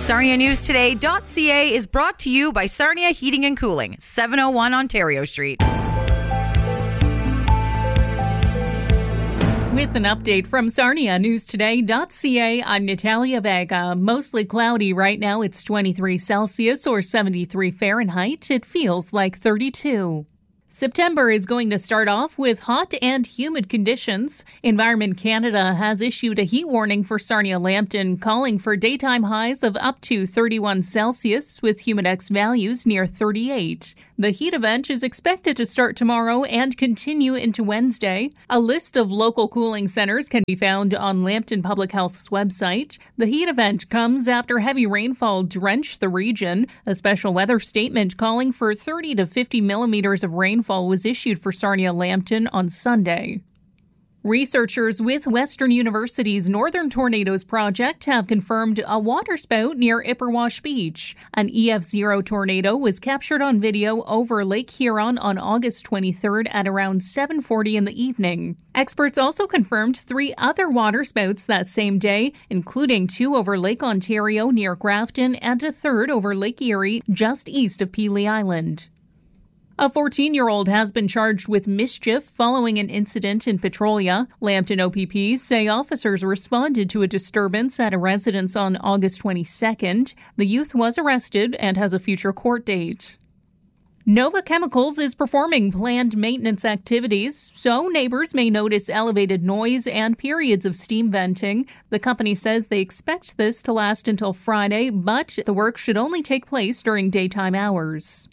SarniaNewsToday.ca is brought to you by Sarnia Heating and Cooling, 701 Ontario Street. With an update from SarniaNewsToday.ca, I'm Natalia Vega. Mostly cloudy right now. It's 23 Celsius or 73 Fahrenheit. It feels like 32. September is going to start off with hot and humid conditions. Environment Canada has issued a heat warning for Sarnia-Lambton, calling for daytime highs of up to 31 Celsius with humidex values near 38. The heat event is expected to start tomorrow and continue into Wednesday. A list of local cooling centers can be found on Lambton Public Health's website. The heat event comes after heavy rainfall drenched the region. A special weather statement calling for 30 to 50 millimeters of rainfall was issued for Sarnia-Lambton on Sunday. Researchers with Western University's Northern Tornadoes Project have confirmed a waterspout near Ipperwash Beach. An EF0 tornado was captured on video over Lake Huron on August 23rd at around 7:40 in the evening. Experts also confirmed 3 other waterspouts that same day, including 2 over Lake Ontario near Grafton and a third over Lake Erie just east of Pelee Island. A 14-year-old has been charged with mischief following an incident in Petrolia. Lambton OPP say officers responded to a disturbance at a residence on August 22nd. The youth was arrested and has a future court date. Nova Chemicals is performing planned maintenance activities, so neighbors may notice elevated noise and periods of steam venting. The company says they expect this to last until Friday, but the work should only take place during daytime hours.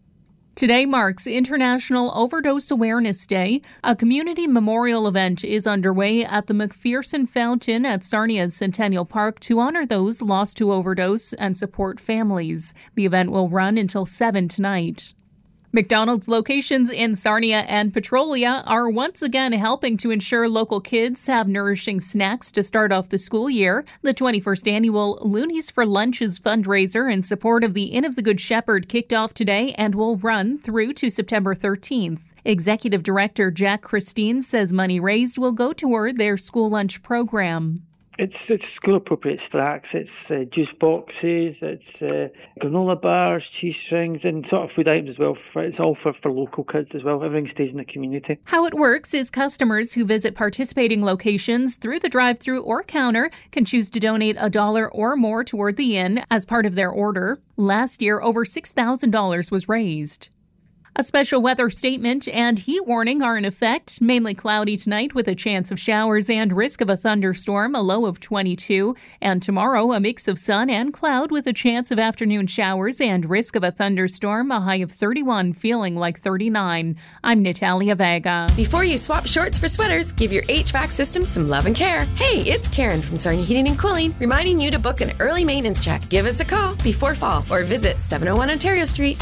Today marks International Overdose Awareness Day. A community memorial event is underway at the McPherson Fountain at Sarnia's Centennial Park to honor those lost to overdose and support families. The event will run until 7 tonight. McDonald's locations in Sarnia and Petrolia are once again helping to ensure local kids have nourishing snacks to start off the school year. The 21st annual Loonies for Lunches fundraiser in support of the Inn of the Good Shepherd kicked off today and will run through to September 13th. Executive Director Jack Christine says money raised will go toward their school lunch program. It's school-appropriate snacks, it's juice boxes, it's granola bars, cheese strings, and sort of food items as well. It's all for local kids as well. Everything stays in the community. How it works is customers who visit participating locations through the drive-thru or counter can choose to donate $1 or more toward the inn as part of their order. Last year, over $6,000 was raised. A special weather statement and heat warning are in effect. Mainly cloudy tonight with a chance of showers and risk of a thunderstorm, a low of 22. And tomorrow, a mix of sun and cloud with a chance of afternoon showers and risk of a thunderstorm, a high of 31, feeling like 39. I'm Natalia Vega. Before you swap shorts for sweaters, give your HVAC system some love and care. Hey, it's Karen from Sarnia Heating and Cooling, reminding you to book an early maintenance check. Give us a call before fall or visit 701 Ontario Street.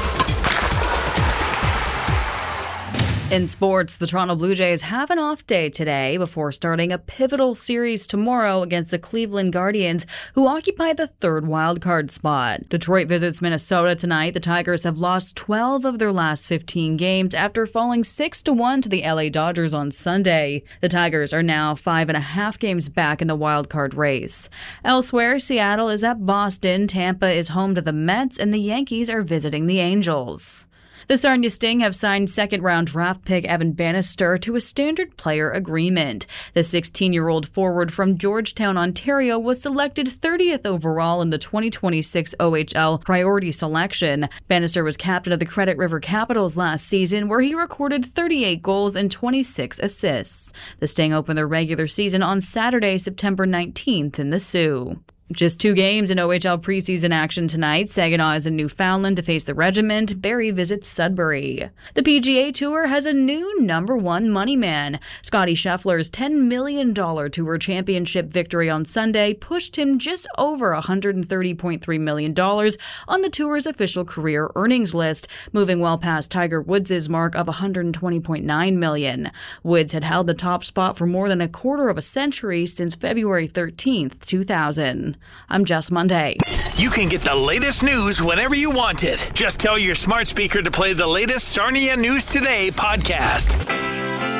In sports, the Toronto Blue Jays have an off day today before starting a pivotal series tomorrow against the Cleveland Guardians, who occupy the 3rd wildcard spot. Detroit visits Minnesota tonight. The Tigers have lost 12 of their last 15 games after falling 6-1 to the LA Dodgers on Sunday. The Tigers are now 5.5 games back in the wildcard race. Elsewhere, Seattle is at Boston, Tampa is home to the Mets, and the Yankees are visiting the Angels. The Sarnia Sting have signed second-round draft pick Evan Bannister to a standard player agreement. The 16-year-old forward from Georgetown, Ontario, was selected 30th overall in the 2026 OHL priority selection. Bannister was captain of the Credit River Capitals last season, where he recorded 38 goals and 26 assists. The Sting opened their regular season on Saturday, September 19th in the Sioux. Just 2 games in OHL preseason action tonight. Saginaw is in Newfoundland to face the Regiment. Barrie visits Sudbury. The PGA Tour has a new #1 money man. Scottie Scheffler's $10 million Tour Championship victory on Sunday pushed him just over $130.3 million on the Tour's official career earnings list, moving well past Tiger Woods' mark of $120.9 million. Woods had held the top spot for more than a quarter of a century since February 13th, 2000. I'm Jess Monday. You can get the latest news whenever you want it. Just tell your smart speaker to play the latest Sarnia News Today podcast.